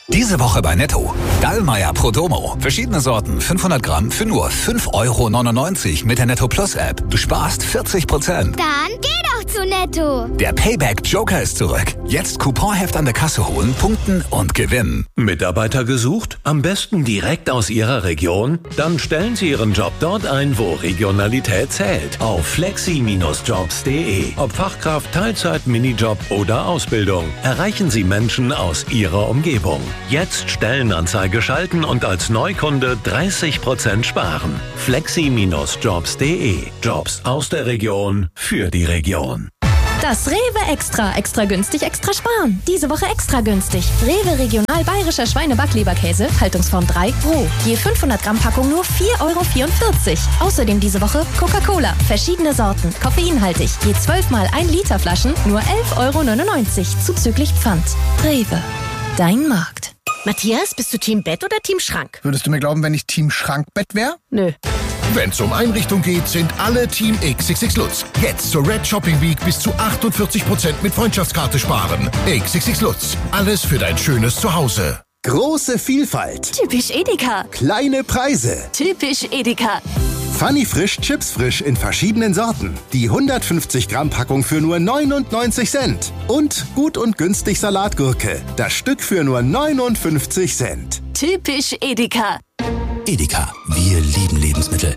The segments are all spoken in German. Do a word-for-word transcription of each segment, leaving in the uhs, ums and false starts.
Diese Woche bei Netto. Dallmayr Pro Domo. Verschiedene Sorten, fünfhundert Gramm für nur fünf Euro neunundneunzig mit der Netto Plus App. Du sparst vierzig Prozent. Dann geh doch zu Netto. Der Payback Joker ist zurück. Jetzt Couponheft an der Kasse holen, punkten und gewinnen. Mitarbeiter gesucht? Am besten direkt aus Ihrer Region? Dann stellen Sie Ihren Job dort ein, wo Regionalität zählt. Auf flexi Bindestrich jobs punkt de. Ob Fachkraft, Teilzeit, Minijob oder Ausbildung. Erreichen Sie Menschen aus Ihrer Umgebung. Jetzt Stellenanzeige schalten und als Neukunde dreißig Prozent sparen. flexi Bindestrich jobs punkt de. Jobs aus der Region für die Region. Das Rewe Extra. Extra günstig, extra sparen. Diese Woche extra günstig. Rewe Regional Bayerischer Schweine-Backleberkäse, Haltungsform drei, roh. Je fünfhundert Gramm Packung nur vier Euro vierundvierzig. Außerdem diese Woche Coca-Cola. Verschiedene Sorten, koffeinhaltig. Je zwölf mal ein Liter Flaschen nur elf Euro neunundneunzig. Zuzüglich Pfand. Rewe. Dein Markt. Matthias, bist du Team Bett oder Team Schrank? Würdest du mir glauben, wenn ich Team Schrankbett wäre? Nö. Wenn es um Einrichtung geht, sind alle Team X X X Lutz. Jetzt zur Red Shopping Week bis zu achtundvierzig Prozent mit Freundschaftskarte sparen. X X X Lutz. Alles für dein schönes Zuhause. Große Vielfalt. Typisch Edeka. Kleine Preise. Typisch Edeka. Funny Frisch Chips Frisch in verschiedenen Sorten. Die hundertfünfzig Gramm Packung für nur neunundneunzig Cent. Und gut und günstig Salatgurke. Das Stück für nur neunundfünfzig Cent. Typisch Edeka. Edeka, wir lieben Lebensmittel.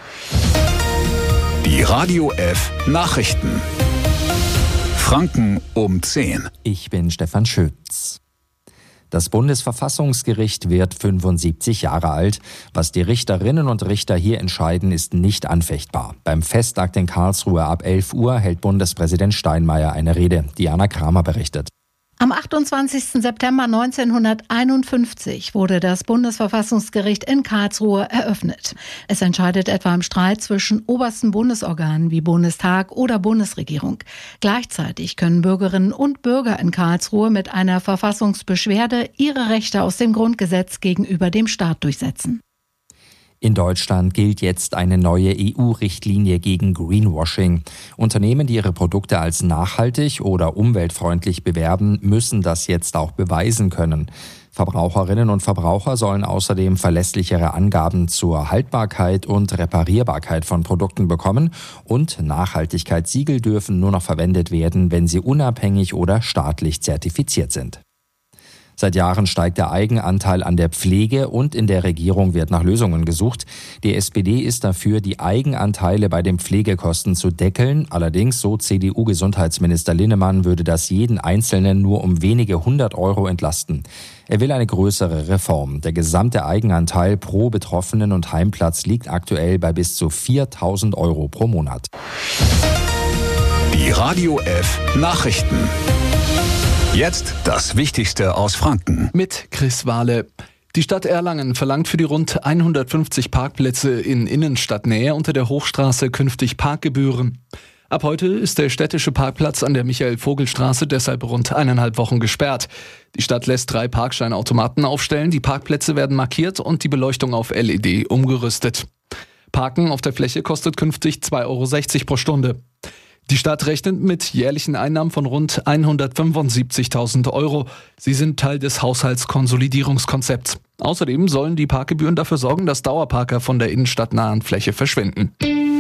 Die Radio F Nachrichten. Franken um zehn. Ich bin Stefan Schütz. Das Bundesverfassungsgericht wird fünfundsiebzig Jahre alt. Was die Richterinnen und Richter hier entscheiden, ist nicht anfechtbar. Beim Festakt in Karlsruhe ab elf Uhr hält Bundespräsident Steinmeier eine Rede. Diana Kramer berichtet. Am achtundzwanzigsten September neunzehnhunderteinundfünfzig wurde das Bundesverfassungsgericht in Karlsruhe eröffnet. Es entscheidet etwa im Streit zwischen obersten Bundesorganen wie Bundestag oder Bundesregierung. Gleichzeitig können Bürgerinnen und Bürger in Karlsruhe mit einer Verfassungsbeschwerde ihre Rechte aus dem Grundgesetz gegenüber dem Staat durchsetzen. In Deutschland gilt jetzt eine neue E U-Richtlinie gegen Greenwashing. Unternehmen, die ihre Produkte als nachhaltig oder umweltfreundlich bewerben, müssen das jetzt auch beweisen können. Verbraucherinnen und Verbraucher sollen außerdem verlässlichere Angaben zur Haltbarkeit und Reparierbarkeit von Produkten bekommen und Nachhaltigkeitssiegel dürfen nur noch verwendet werden, wenn sie unabhängig oder staatlich zertifiziert sind. Seit Jahren steigt der Eigenanteil an der Pflege und in der Regierung wird nach Lösungen gesucht. Die S P D ist dafür, die Eigenanteile bei den Pflegekosten zu deckeln. Allerdings, so C D U-Gesundheitsminister Linnemann, würde das jeden Einzelnen nur um wenige hundert Euro entlasten. Er will eine größere Reform. Der gesamte Eigenanteil pro Betroffenen und Heimplatz liegt aktuell bei bis zu viertausend Euro pro Monat. Die Radio F Nachrichten. Jetzt das Wichtigste aus Franken. Mit Chris Wahle. Die Stadt Erlangen verlangt für die rund hundertfünfzig Parkplätze in Innenstadtnähe unter der Hochstraße künftig Parkgebühren. Ab heute ist der städtische Parkplatz an der Michael-Vogel-Straße deshalb rund eineinhalb Wochen gesperrt. Die Stadt lässt drei Parkscheinautomaten aufstellen, die Parkplätze werden markiert und die Beleuchtung auf L E D umgerüstet. Parken auf der Fläche kostet künftig zwei Euro sechzig pro Stunde. Die Stadt rechnet mit jährlichen Einnahmen von rund hundertfünfundsiebzigtausend Euro. Sie sind Teil des Haushaltskonsolidierungskonzepts. Außerdem sollen die Parkgebühren dafür sorgen, dass Dauerparker von der innenstadtnahen Fläche verschwinden.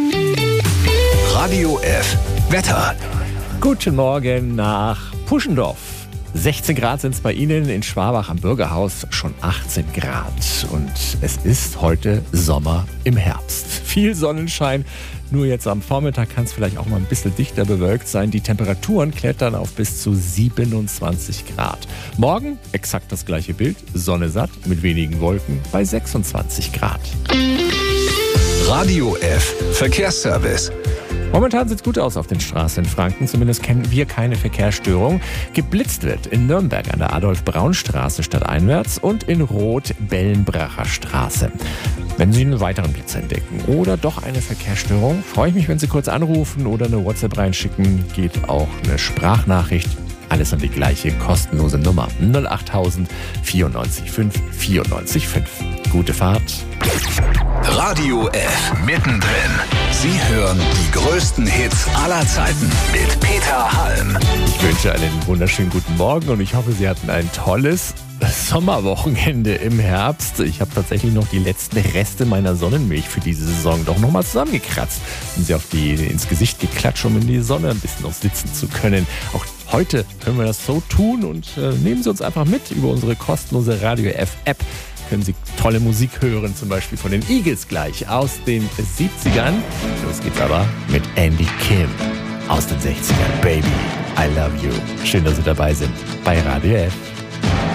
Radio F Wetter. Guten Morgen nach Puschendorf. sechzehn Grad sind es bei Ihnen, in Schwabach am Bürgerhaus schon achtzehn Grad. Und es ist heute Sommer im Herbst. Viel Sonnenschein. Nur jetzt am Vormittag kann es vielleicht auch mal ein bisschen dichter bewölkt sein. Die Temperaturen klettern auf bis zu siebenundzwanzig Grad. Morgen exakt das gleiche Bild. Sonne satt mit wenigen Wolken bei sechsundzwanzig Grad. Radio F Verkehrsservice. Momentan sieht es gut aus auf den Straßen in Franken. Zumindest kennen wir keine Verkehrsstörung. Geblitzt wird in Nürnberg an der Adolf-Braun-Straße stadteinwärts und in Rot-Bellenbracher Straße. Wenn Sie einen weiteren Blitz entdecken oder doch eine Verkehrsstörung, freue ich mich, wenn Sie kurz anrufen oder eine WhatsApp reinschicken. Geht auch eine Sprachnachricht. Alles an die gleiche kostenlose Nummer null acht null null vierundneunzig fünf vierundneunzig fünf. Gute Fahrt. Radio F mittendrin. Sie hören die größten Hits aller Zeiten mit Peter Halm. Ich wünsche einen wunderschönen guten Morgen und ich hoffe, Sie hatten ein tolles Sommerwochenende im Herbst. Ich habe tatsächlich noch die letzten Reste meiner Sonnenmilch für diese Saison doch nochmal zusammengekratzt und sie auf die, ins Gesicht geklatscht, um in die Sonne ein bisschen noch sitzen zu können. Auch heute können wir das so tun und äh, nehmen Sie uns einfach mit über unsere kostenlose Radio F App. Können Sie tolle Musik hören, zum Beispiel von den Eagles gleich aus den siebzigern. Los geht's aber mit Andy Kim aus den sechzigern. Baby, I love you. Schön, dass Sie dabei sind bei Radio F.